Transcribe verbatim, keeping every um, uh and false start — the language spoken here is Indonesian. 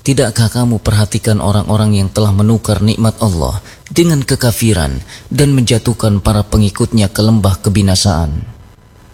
Tidakkah kamu perhatikan orang-orang yang telah menukar nikmat Allah dengan kekafiran dan menjatuhkan para pengikutnya ke lembah kebinasaan?